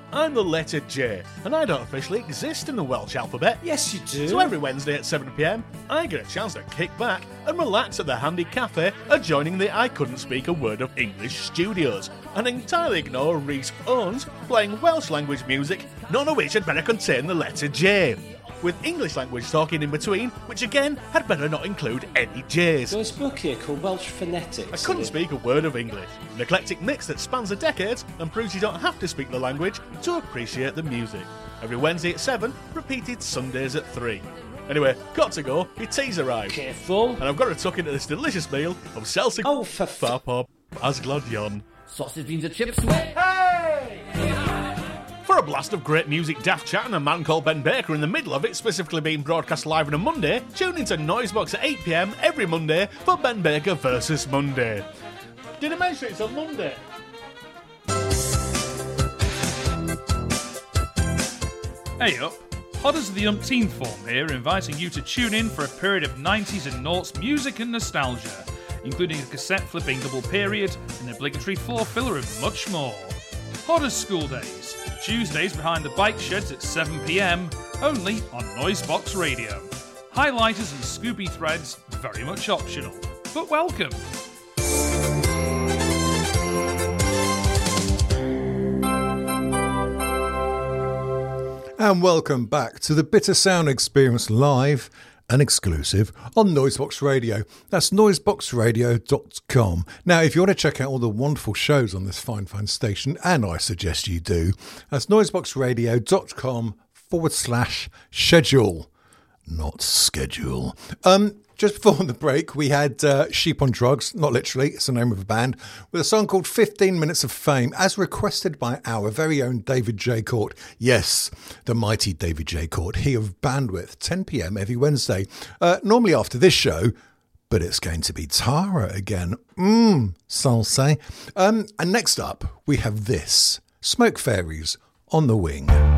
I'm the letter J, and I don't officially exist in the Welsh alphabet. Yes, you do. So every Wednesday at 7pm, I get a chance to kick back and relax at the handy cafe adjoining the I Couldn't Speak a Word of English studios, and entirely ignore Reese Owens playing Welsh language music, none of which had better contain the letter J, with English language talking in between, which again had better not include any J's. There's a book here called Welsh Phonetics. I couldn't speak a word of English. An eclectic mix that spans the decades and proves you don't have to speak the language to appreciate the music. Every Wednesday at 7, repeated Sundays at 3. Anyway, got to go, your tea's arrived. Careful. And I've got to tuck into this delicious meal of Celtic Farpop Asglodion. Sausage, beans and chips. Hey! For a blast of great music, daft chat and a man called Ben Baker in the middle of it, specifically being broadcast live on a Monday, tune into Noisebox at 8pm every Monday for Ben Baker versus Monday. Did I mention it's on Monday? Hey up, Podders of the Umpteenth form here, inviting you to tune in for a period of 90s and noughts music and nostalgia, including a cassette flipping double period, an obligatory floor filler and much more. Podders School Days, Tuesdays behind the bike sheds at 7pm, only on Noisebox Radio. Highlighters and Scooby threads, very much optional, but welcome. And welcome back to the Bitter Sound Experience live and exclusive on Noisebox Radio. That's noiseboxradio.com. Now, if you want to check out all the wonderful shows on this fine station, and I suggest you do, that's noiseboxradio.com/schedule, not schedule. Just before the break, we had Sheep on Drugs, not literally, it's the name of a band, with a song called 15 Minutes of Fame, as requested by our very own David J. Court. Yes, the mighty David J. Court, he of Bandwidth, 10pm every Wednesday. Normally after this show, but it's going to be Tara again. Sans say. And next up, we have this, Smoke Fairies on the Wing.